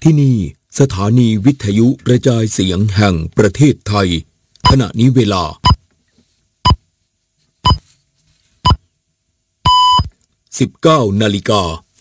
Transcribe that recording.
ที่นี่สถานีวิทยุกระจายเสียงแห่งประเทศไทยขณะนี้เวลา 19:00 น.